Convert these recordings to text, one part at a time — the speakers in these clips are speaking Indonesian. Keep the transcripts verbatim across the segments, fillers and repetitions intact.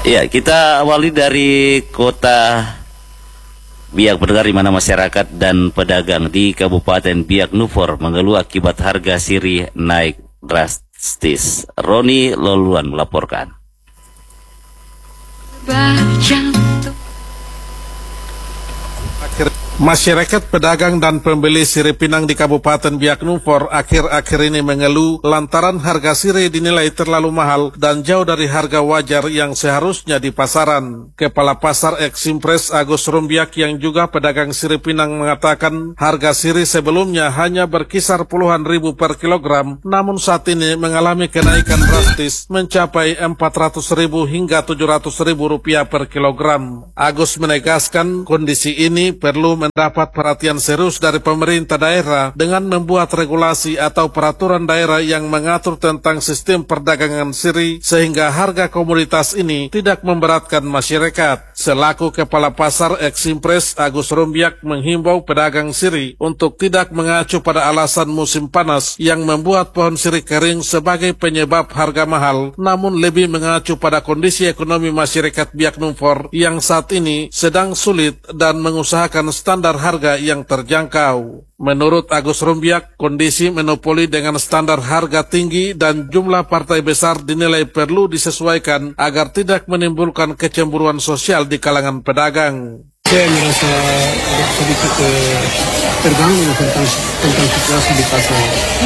Ya, kita awali dari kota Biak, pendengar, di mana masyarakat dan pedagang di Kabupaten Biak Numfor mengeluh akibat harga sirih naik drastis. Roni Loluan melaporkan. Masyarakat, pedagang dan pembeli sirih pinang di Kabupaten Biak Numfor akhir-akhir ini mengeluh lantaran harga sirih dinilai terlalu mahal dan jauh dari harga wajar yang seharusnya di pasaran. Kepala Pasar Eksimpres Agus Rumbiak yang juga pedagang sirih pinang mengatakan harga sirih sebelumnya hanya berkisar puluhan ribu per kilogram, namun saat ini mengalami kenaikan drastis mencapai empat ratus ribu hingga tujuh ratus ribu rupiah per kilogram. Agus menegaskan kondisi ini perlu mendapat perhatian serius dari pemerintah daerah dengan membuat regulasi atau peraturan daerah yang mengatur tentang sistem perdagangan sirih sehingga harga komoditas ini tidak memberatkan masyarakat. Selaku Kepala Pasar Eksimpres, Agus Rumbiak menghimbau pedagang sirih untuk tidak mengacu pada alasan musim panas yang membuat pohon sirih kering sebagai penyebab harga mahal, namun lebih mengacu pada kondisi ekonomi masyarakat Biak Numfor yang saat ini sedang sulit dan mengusahakan standar harga yang terjangkau. Menurut Agus Rumbiak, kondisi monopoli dengan standar harga tinggi dan jumlah partai besar dinilai perlu disesuaikan agar tidak menimbulkan kecemburuan sosial di kalangan pedagang. Saya merasa sedikit eh, terganggu tentang, tentang situasi di pasar.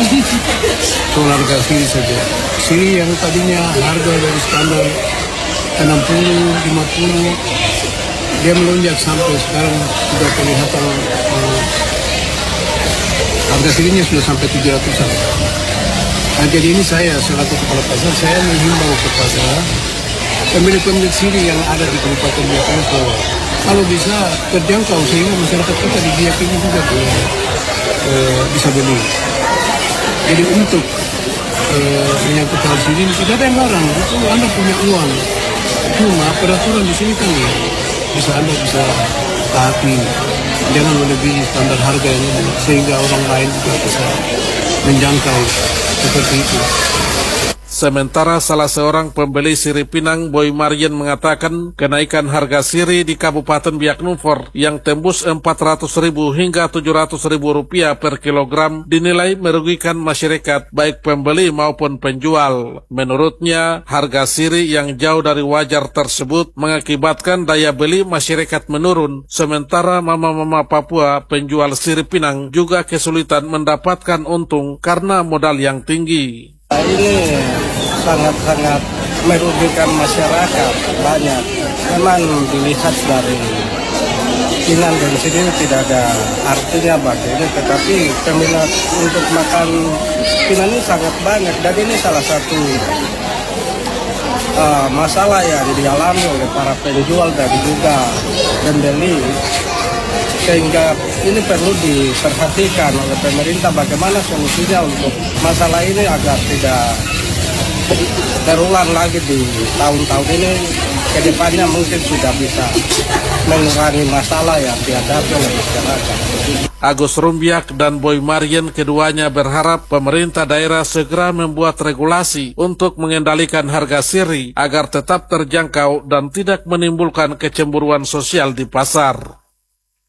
Soal harga sirih saja. Sirih yang tadinya harga dari standar enam puluh, lima puluh, dia melonjak sampai sekarang sudah kelihatan eh, harga sirihnya sudah sampai tujuh ratusan. Nah, jadi ini saya selaku kepala pasar, saya menghimbau kepada pemilik-pemilik sirih yang ada di Kabupaten Biak Numfor, kalau bisa terjangkau sehingga masyarakat kita di Biak ini juga eh, eh, bisa beli. Jadi untuk eh, menyangkut hal sirih tidak ada yang larang, itu Anda punya uang. Cuma peraturan di sini kan ya, bisa Anda bisa taati, jangan melebihi standar harga ini sehingga orang lain juga bisa menjangkau seperti itu. Sementara salah seorang pembeli sirih pinang, Boy Marien, mengatakan kenaikan harga sirih di Kabupaten Biak Numfor yang tembus empat ratus ribu hingga tujuh ratus ribu rupiah per kilogram dinilai merugikan masyarakat, baik pembeli maupun penjual. Menurutnya, harga sirih yang jauh dari wajar tersebut mengakibatkan daya beli masyarakat menurun, sementara mama-mama Papua penjual sirih pinang juga kesulitan mendapatkan untung karena modal yang tinggi. Ini sangat-sangat merugikan masyarakat banyak. Memang dilihat dari Pinang dan sini tidak ada artinya bagi ini, tetapi peminat untuk makan Pinang ini sangat banyak, dan ini salah satu uh, masalah yang dialami oleh para penjual dan juga pembeli, sehingga ini perlu diperhatikan oleh pemerintah bagaimana solusinya untuk masalah ini agar tidak terulang lagi di tahun-tahun ini. Kedepannya mungkin sudah bisa mengurangi masalah yang dihadapi oleh masyarakat. Agus Rumbiak dan Boy Marien keduanya berharap pemerintah daerah segera membuat regulasi untuk mengendalikan harga sirih agar tetap terjangkau dan tidak menimbulkan kecemburuan sosial di pasar.